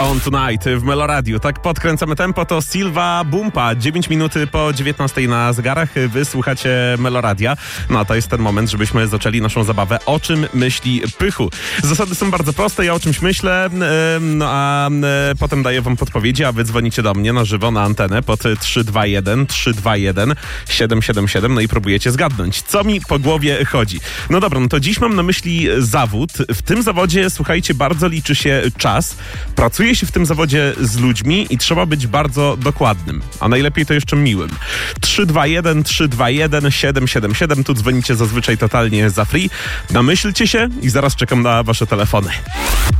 On Tonight w Meloradiu. Tak podkręcamy tempo, to Silva Bumpa. 9 minut po 19 na zegarach. Wy słuchacie Meloradia. No a to jest ten moment, żebyśmy zaczęli naszą zabawę. O czym myśli Pychu? Zasady są bardzo proste. Ja o czymś myślę, no a potem daję wam podpowiedzi, a wy dzwonicie do mnie na żywo na antenę pod 321 777. No i próbujecie zgadnąć, co mi po głowie chodzi. No dobra, no to dziś mam na myśli zawód. W tym zawodzie, słuchajcie, bardzo liczy się czas. Pracuje się w tym zawodzie z ludźmi i trzeba być bardzo dokładnym, a najlepiej to jeszcze miłym. 321 777. Tu dzwonicie zazwyczaj totalnie za free. Namyślcie się i zaraz czekam na wasze telefony.